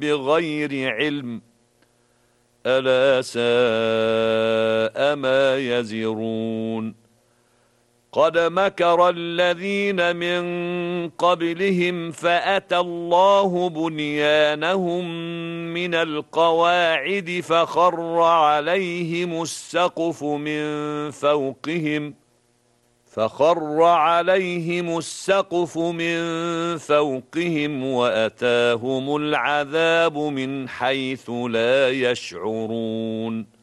بغير علم ألا ساء ما يزرون قد مكر الذين من قبلهم فأتى الله بنيانهم من القواعد فخر عليهم السقف من فوقهم وأتاهم العذاب من حيث لا يشعرون